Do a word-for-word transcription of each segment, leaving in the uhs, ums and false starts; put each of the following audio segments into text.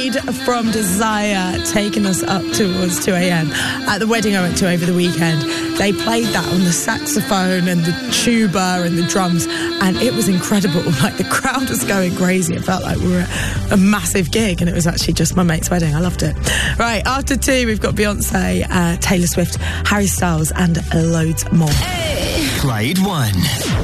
Slade from Desire, taking us up towards two a.m. At the wedding I went to over the weekend, they played that on the saxophone and the tuba and the drums, and it was incredible. Like, the crowd was going crazy. It felt like we were at a massive gig, and it was actually just my mate's wedding. I loved it. Right, after two, we've got Beyonce, uh, Taylor Swift, Harry Styles, and loads more. Hey. Clyde One.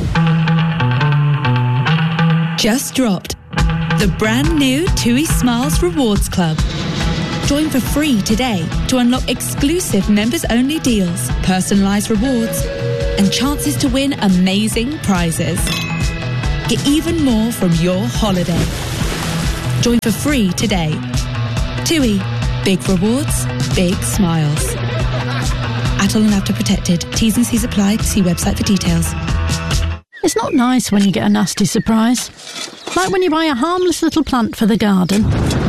Just dropped the brand new TUI Smiles Rewards Club. Join for free today to unlock exclusive members-only deals, personalised rewards, and chances to win amazing prizes. Get even more from your holiday. Join for free today. TUI. Big rewards, big smiles. Atoll and After Protected. T's and C's apply. See website for details. It's not nice when you get a nasty surprise. Like when you buy a harmless little plant for the garden,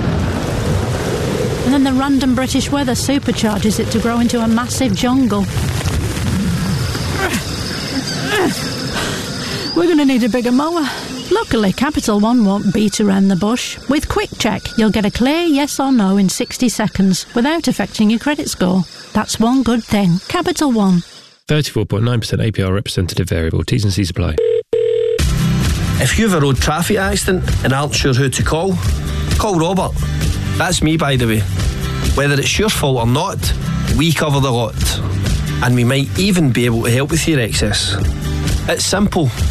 and then the random British weather supercharges it to grow into a massive jungle. We're going to need a bigger mower. Luckily, Capital One won't beat around the bush. With Quick Check, you'll get a clear yes or no in sixty seconds without affecting your credit score. That's one good thing. Capital One. thirty-four point nine percent A P R representative variable. T's and C's apply. If you've a road traffic accident and aren't sure who to call, call Robert. That's me, by the way. Whether it's your fault or not, we cover the lot. And we might even be able to help with your excess. It's simple.